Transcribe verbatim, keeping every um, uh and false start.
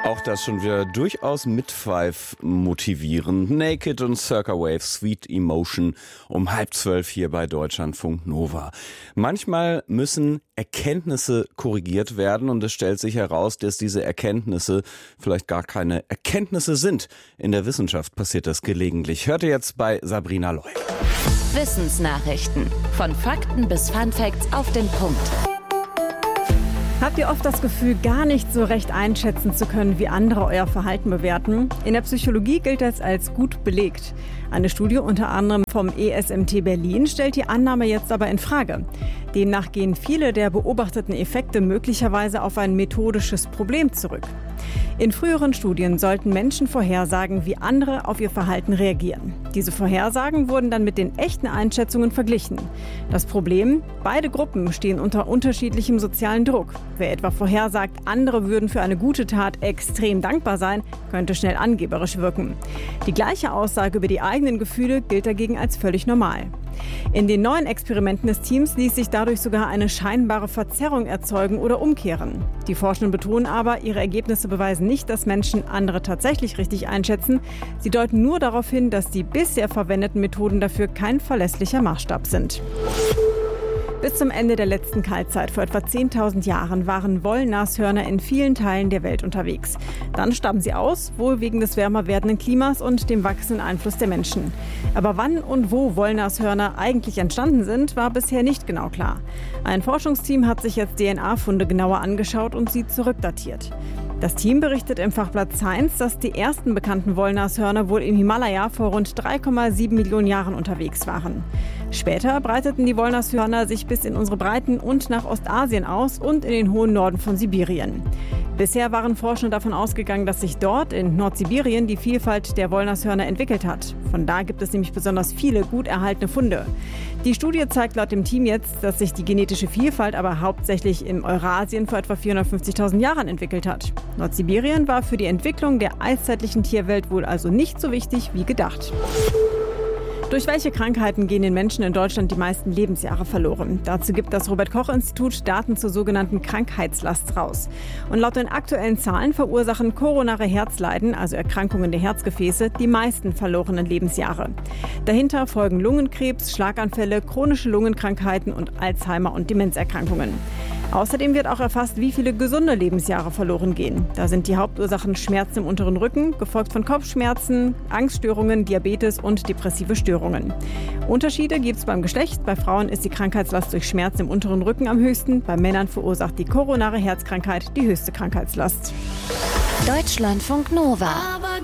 Auch das schon wieder durchaus Mitpfeif motivierend. Naked und Circa Waves, Sweet Emotion um halb zwölf hier bei Deutschlandfunk Nova. Manchmal müssen Erkenntnisse korrigiert werden und es stellt sich heraus, dass diese Erkenntnisse vielleicht gar keine Erkenntnisse sind. In der Wissenschaft passiert das gelegentlich. Hört ihr jetzt bei Sabrina Loy. Wissensnachrichten. Von Fakten bis Funfacts auf den Punkt. Habt ihr oft das Gefühl, gar nicht so recht einschätzen zu können, wie andere euer Verhalten bewerten? In der Psychologie gilt das als gut belegt. Eine Studie unter anderem vom E S M T Berlin stellt die Annahme jetzt aber in Frage. Demnach gehen viele der beobachteten Effekte möglicherweise auf ein methodisches Problem zurück. In früheren Studien sollten Menschen vorhersagen, wie andere auf ihr Verhalten reagieren. Diese Vorhersagen wurden dann mit den echten Einschätzungen verglichen. Das Problem: Beide Gruppen stehen unter unterschiedlichem sozialen Druck. Wer etwa vorhersagt, andere würden für eine gute Tat extrem dankbar sein, könnte schnell angeberisch wirken. Die gleiche Aussage über die eigenen Gefühle gilt dagegen als völlig normal. In den neuen Experimenten des Teams ließ sich dadurch sogar eine scheinbare Verzerrung erzeugen oder umkehren. Die Forschenden betonen aber, ihre Ergebnisse beweisen nicht, dass Menschen andere tatsächlich richtig einschätzen. Sie deuten nur darauf hin, dass die bisher verwendeten Methoden dafür kein verlässlicher Maßstab sind. Bis zum Ende der letzten Kaltzeit vor etwa zehntausend Jahren waren Wollnashörner in vielen Teilen der Welt unterwegs. Dann starben sie aus, wohl wegen des wärmer werdenden Klimas und dem wachsenden Einfluss der Menschen. Aber wann und wo Wollnashörner eigentlich entstanden sind, war bisher nicht genau klar. Ein Forschungsteam hat sich jetzt D N A-Funde genauer angeschaut und sie zurückdatiert. Das Team berichtet im Fachblatt Science, dass die ersten bekannten Wollnashörner wohl im Himalaya vor rund drei Komma sieben Millionen Jahren unterwegs waren. Später breiteten die Wollnashörner sich bis in unsere Breiten und nach Ostasien aus und in den hohen Norden von Sibirien. Bisher waren Forscher davon ausgegangen, dass sich dort in Nordsibirien die Vielfalt der Wollnashörner entwickelt hat. Von da gibt es nämlich besonders viele gut erhaltene Funde. Die Studie zeigt laut dem Team jetzt, dass sich die genetische Vielfalt aber hauptsächlich im Eurasien vor etwa vierhundertfünfzigtausend Jahren entwickelt hat. Nordsibirien war für die Entwicklung der eiszeitlichen Tierwelt wohl also nicht so wichtig wie gedacht. Durch welche Krankheiten gehen den Menschen in Deutschland die meisten Lebensjahre verloren? Dazu gibt das Robert-Koch-Institut Daten zur sogenannten Krankheitslast raus. Und laut den aktuellen Zahlen verursachen koronare Herzleiden, also Erkrankungen der Herzgefäße, die meisten verlorenen Lebensjahre. Dahinter folgen Lungenkrebs, Schlaganfälle, chronische Lungenkrankheiten und Alzheimer- und Demenzerkrankungen. Außerdem wird auch erfasst, wie viele gesunde Lebensjahre verloren gehen. Da sind die Hauptursachen Schmerzen im unteren Rücken, gefolgt von Kopfschmerzen, Angststörungen, Diabetes und depressive Störungen. Unterschiede gibt es beim Geschlecht. Bei Frauen ist die Krankheitslast durch Schmerzen im unteren Rücken am höchsten. Bei Männern verursacht die koronare Herzkrankheit die höchste Krankheitslast. Deutschlandfunk Nova.